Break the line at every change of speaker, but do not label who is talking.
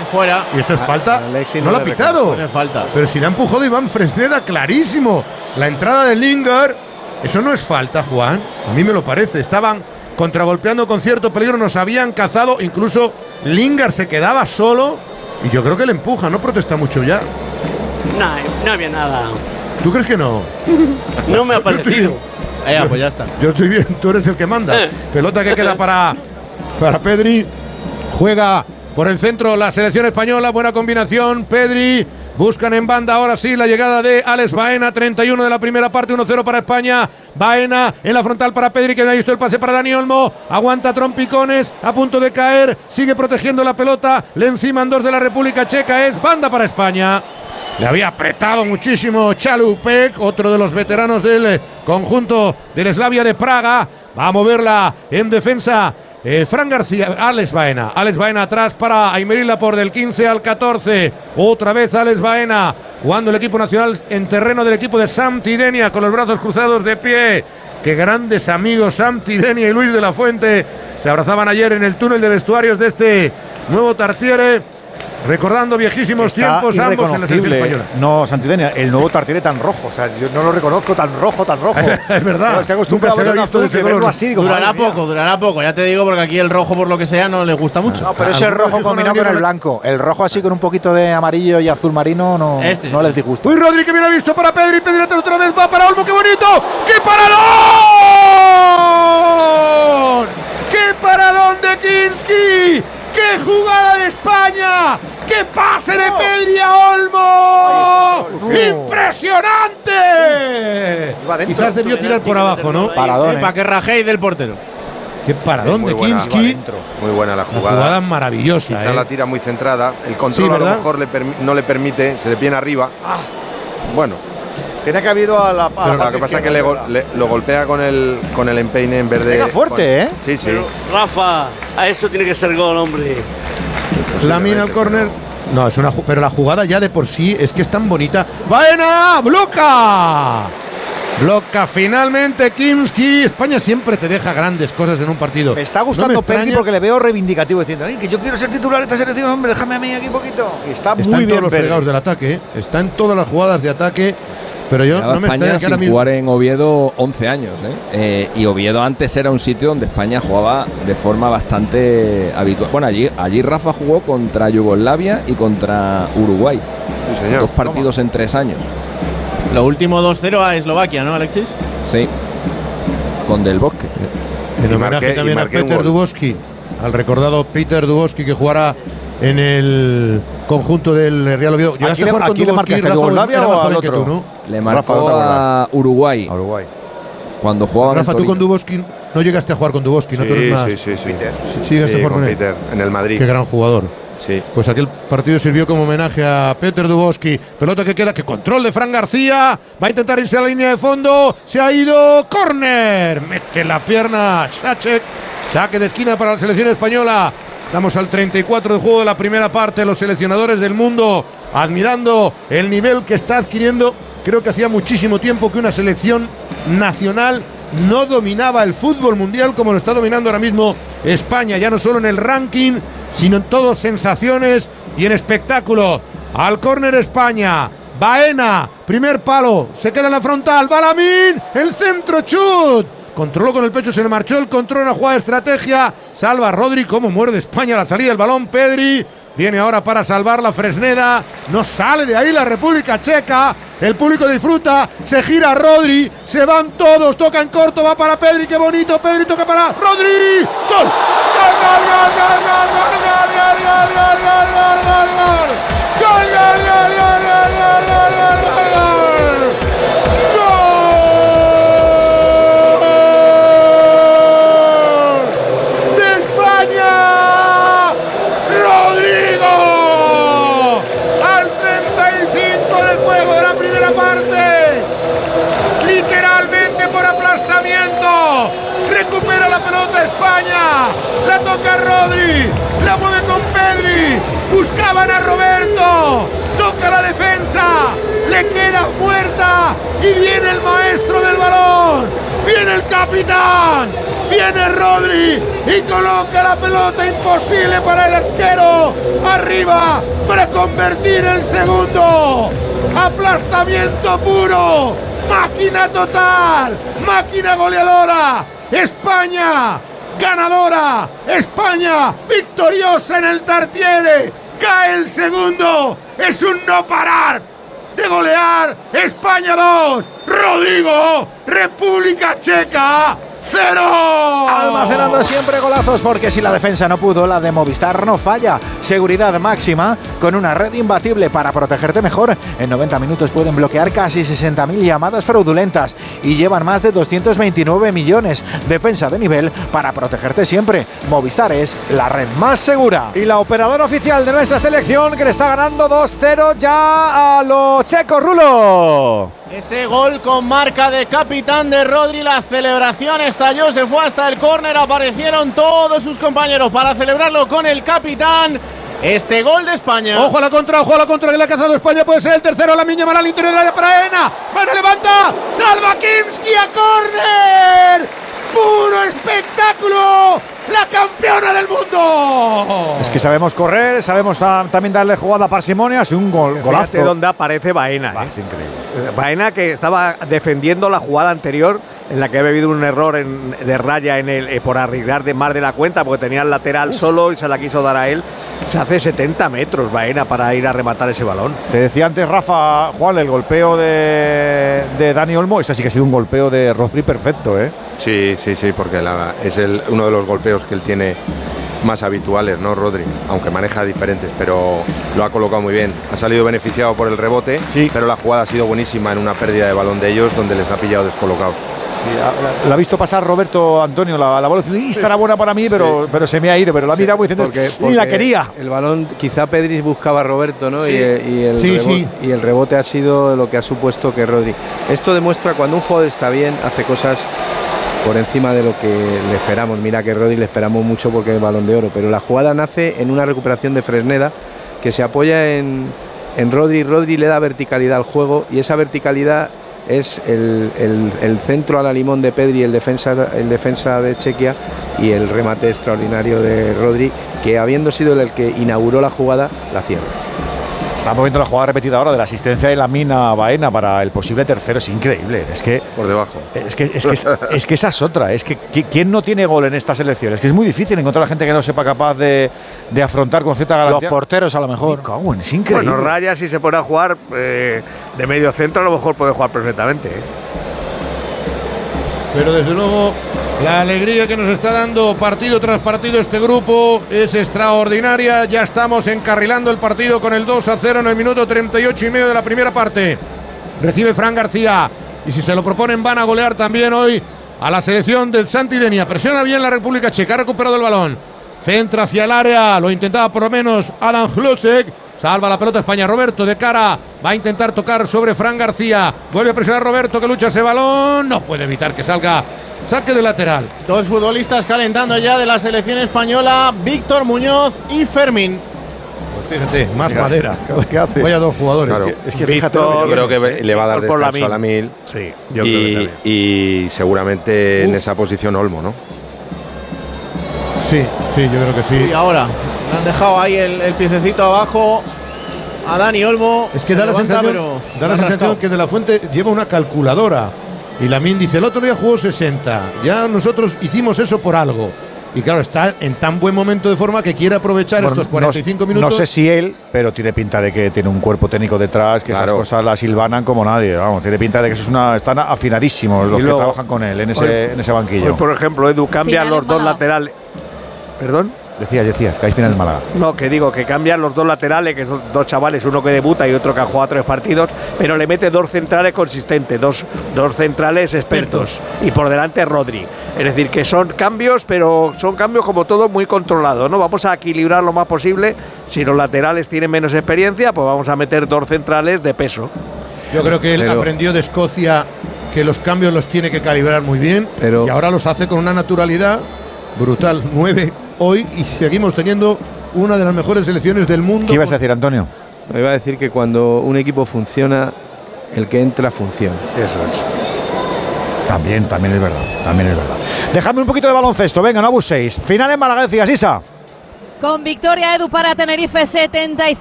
fuera.
Y eso es falta. No lo ha pitado.
Pues es falta.
Pero si le ha empujado Iván Fresneda, clarísimo. La entrada de Lingard, eso no es falta, Juan. A mí me lo parece. Estaban contragolpeando con cierto peligro, nos habían cazado. Incluso Lingard se quedaba solo. Y yo creo que le empuja, no protesta mucho ya.
No había nada.
¿Tú crees que no?
No me ha parecido.
Pues ya está.
Yo estoy bien, tú eres el que manda. Pelota que queda para Pedri. Juega por el centro la selección española. Buena combinación. Pedri. Buscan en banda ahora sí la llegada de Alex Baena, 31 de la primera parte, 1-0 para España. Baena en la frontal para Pedri, que no ha visto el pase para Dani Olmo. Aguanta trompicones, a punto de caer. Sigue protegiendo la pelota. Le enciman dos de la República Checa. Es banda para España. Le había apretado muchísimo Chalupek, otro de los veteranos del conjunto del Slavia de Praga. Va a moverla en defensa Fran García, Alex Baena atrás para Aymeric Laporte del 15 al 14. Otra vez Alex Baena jugando el equipo nacional en terreno del equipo de Sampdoria con los brazos cruzados de pie. Qué grandes amigos Sampdoria y Luis de la Fuente. Se abrazaban ayer en el túnel de vestuarios de este nuevo Tartiere. Recordando viejísimos tiempos ambos en la selección española.
No, Sampdoria, el nuevo Tartiere tan rojo. O sea, yo no lo reconozco tan rojo.
Es verdad.
No, estoy acostumbrado a ver azul, que verlo así. Digo,
durará poco, ya te digo, porque aquí el rojo, por lo que sea, no le gusta mucho.
No, pero ese rojo combinado con el blanco. El rojo así con un poquito de amarillo y azul marino no les disgusta.
Uy, Rodri, que bien ha visto para Pedri. Pedri otra vez va para Olmo. ¡Qué bonito! ¡Qué paradón! ¡Qué paradón de Kinski! ¡Qué jugada de España! ¡Qué pase de Pedri a Olmo! ¡Impresionante! Quizás debió tirar por abajo, ¿no?
Paradón, para que rajéis del portero.
¡Qué paradón de Kinski!
Muy buena la jugada.
La jugada maravillosa.
Quizás la tira muy centrada. El control a lo mejor no le permite. Se le viene arriba. Bueno.
Tiene que haber ido a la
lo que pasa es que lo golpea con el empeine en vez de.
Pega fuerte,
Sí.
Pero, Rafa, a eso tiene que ser gol, hombre.
Lamina al córner. No, pero la jugada ya de por sí es que es tan bonita. ¡Baena! ¡Bloca! Bloca finalmente Kinski. España siempre te deja grandes cosas en un partido.
Me está gustando Pedri porque le veo reivindicativo diciendo que yo quiero ser titular de esta selección, hombre, déjame a mí aquí un poquito. Está muy bien
en todos los fregados del ataque, está en todas las jugadas de ataque. Pero yo no me
España sin jugar en Oviedo 11 años, y Oviedo antes era un sitio donde España jugaba de forma bastante habitual. Bueno, allí Rafa jugó contra Yugoslavia y contra Uruguay.
Sí, señor.
2 partidos en 3 años.
Lo último 2-0 a Eslovaquia, ¿no, Alexis?
Sí. Con Del Bosque.
En homenaje también a Peter Dubovsky, al recordado Peter Dubovsky, que jugará en el conjunto del Real Oviedo.
¿Aquí le marcaste a Yugoslavia o al otro?
¿no?
Le marcó a Uruguay. Cuando jugaba
Rafa, tú con Dubovsky no llegaste a jugar con Dubovsky, ¿no?
Sí.
Sí,
con Peter en el Madrid.
Qué gran jugador.
Sí.
Pues aquel partido sirvió como homenaje a Peter Dubovsky. Pelota que queda, que control de Fran García. Va a intentar irse a la línea de fondo. Se ha ido. ¡Córner! Mete la pierna Šaček. Saque de esquina para la selección española. Estamos al 34 de juego de la primera parte. Los seleccionadores del mundo admirando el nivel que está adquiriendo. Creo que hacía muchísimo tiempo que una selección nacional no dominaba el fútbol mundial como lo está dominando ahora mismo España, ya no solo en el ranking, sino en todo sensaciones y en espectáculo. Al córner España, Baena, primer palo, se queda en la frontal, va Lamine, el centro, chut. Controló con el pecho, se le marchó el control, una jugada de estrategia. Salva a Rodri, cómo muerde España la salida del balón. Pedri viene ahora para salvar la Fresneda. No sale de ahí la República Checa. El público disfruta. Se gira Rodri. Se van todos. Toca en corto. Va para Pedri. Qué bonito. Pedri toca para Rodri. ¡Gol! ¡Gol, gol, gol, gol, gol, gol, gol, gol, gol, gol, gol, gol, gol, gol! ¡Gol, gol, gol, gol, gol, gol, gol, gol, gol! Recupera la pelota España, la toca Rodri, la mueve con Pedri, buscaban a Roberto, toca la defensa, le queda puerta y viene el maestro del balón, Viene el capitán. Viene Rodri y coloca la pelota imposible para el arquero. Arriba para convertir el segundo. Aplastamiento puro. Máquina total. Máquina goleadora. España ganadora. España victoriosa en el Tartiere. Cae el segundo. Es un no parar de golear. España 2, Rodrigo, República Checa 0.
Almacenando siempre golazos, porque si la defensa no pudo, la de Movistar no falla. Seguridad máxima con una red imbatible para protegerte mejor. En 90 minutos pueden bloquear casi 60.000 llamadas fraudulentas y llevan más de 229 millones. Defensa de nivel para protegerte siempre. Movistar es la red más segura.
Y la operadora oficial de nuestra selección, que le está ganando 2-0 ya a los checos, Rulo.
Ese gol con marca de capitán de Rodri, la celebración estalló, se fue hasta el córner, aparecieron todos sus compañeros para celebrarlo con el capitán. Este gol de España.
Ojo a la contra, que le ha cazado España, puede ser el tercero. La Miña Mal al interior del área para Ena. Mano levanta, salva Kimski a córner. ¡Puro espectáculo! ¡La campeona del mundo!
Es que sabemos correr, sabemos también darle jugada a parsimonia. Es un golazo.
Fíjate dónde aparece Baena.
Es increíble.
Baena, que estaba defendiendo la jugada anterior, en la que había habido un error de raya por arriesgar de más de la cuenta, porque tenía el lateral solo y se la quiso dar a él. Se hace 70 metros Baena para ir a rematar ese balón.
Te decía antes, Rafa, Juan, el golpeo de Dani Olmo. Ese sí que ha sido un golpeo de Rodri perfecto, ¿eh?
Sí, porque es uno de los golpeos que él tiene más habituales, ¿no, Rodri? Aunque maneja diferentes, pero lo ha colocado muy bien. Ha salido beneficiado por el rebote,
sí,
pero la jugada ha sido buenísima en una pérdida de balón de ellos, donde les ha pillado descolocados.
Sí, la ha visto pasar Roberto Antonio la bola, y estará buena para mí, pero se me ha ido, pero la ha mirado muy diciendo y la quería.
El balón, quizá Pedri buscaba a Roberto, ¿no?
Sí.
Y el rebote ha sido lo que ha supuesto que Rodri. Esto demuestra cuando un jugador está bien, hace cosas por encima de lo que le esperamos. Mira que Rodri le esperamos mucho porque es el Balón de Oro, pero la jugada nace en una recuperación de Fresneda que se apoya en Rodri. Rodri le da verticalidad al juego y esa verticalidad es el centro a la limón de Pedri, el defensa de Chequia, y el remate extraordinario de Rodri, que habiendo sido el que inauguró la jugada, la cierra.
Estamos viendo la jugada repetida ahora de la asistencia de Lamine Baena para el posible tercero. Es increíble. Es que
por debajo.
Es que esa es otra. Es que ¿quién no tiene gol en estas elecciones? Que es muy difícil encontrar a gente que no sepa capaz de afrontar con cierta garantía.
Los porteros a lo mejor.
Es increíble.
Bueno, Raya, si se pone a jugar de medio centro, a lo mejor puede jugar perfectamente.
Pero desde luego la alegría que nos está dando partido tras partido este grupo es extraordinaria. Ya estamos encarrilando el partido con el 2-0 en el minuto 38 y medio de la primera parte. Recibe Fran García y si se lo proponen van a golear también hoy a la selección del Santidenia. Presiona bien la República Checa, ha recuperado el balón, centra hacia el área, lo intentaba por lo menos Alan Hlocek. Salva la pelota España. Roberto de cara. Va a intentar tocar sobre Fran García. Vuelve a presionar Roberto, que lucha ese balón. No puede evitar que salga. Saque de lateral.
Dos futbolistas calentando ya de la selección española, Víctor Muñoz y Fermín.
Pues fíjate, más madera.
¿Qué haces?
Vaya dos jugadores.
Claro.
Es que
fíjate, yo creo que le va a dar descanso a Lamine.
Sí, yo creo que
y seguramente en esa posición Olmo, ¿no?
Sí, yo creo que sí.
Y ahora le han dejado ahí el piececito abajo a Dani Olmo.
Es que da la sensación que De la Fuente lleva una calculadora. Y Lamine dice, el otro día jugó 60. Ya nosotros hicimos eso por algo. Y claro, está en tan buen momento de forma que quiere aprovechar estos 45 minutos.
No sé si él, pero tiene pinta de que tiene un cuerpo técnico detrás, que esas cosas las hilvanan como nadie. Vamos, tiene pinta de que eso están afinadísimos los que trabajan con él en ese banquillo.
Hoy, por ejemplo, Edu cambia los dos laterales. ¿Perdón?
Decías, que hay final en Málaga.
No, que digo, que cambian los dos laterales, que son dos chavales, uno que debuta y otro que ha jugado 3 partidos, pero le mete 2 centrales consistentes, dos centrales expertos. Y por delante Rodri. Es decir, que son cambios, pero son cambios como todo muy controlados, ¿no? Vamos a equilibrar lo más posible. Si los laterales tienen menos experiencia, pues vamos a meter 2 centrales de peso.
Yo creo que él aprendió de Escocia que los cambios los tiene que calibrar muy bien, y ahora los hace con una naturalidad brutal. 9 hoy y seguimos teniendo una de las mejores selecciones del mundo.
¿Qué ibas a decir, Antonio?
Me iba a decir que cuando un equipo funciona, el que entra funciona.
Eso es.
También es verdad. Dejadme un poquito de baloncesto, venga, no abuséis. Final en Málaga, decías, Isa.
Con victoria, Edu, para Tenerife 75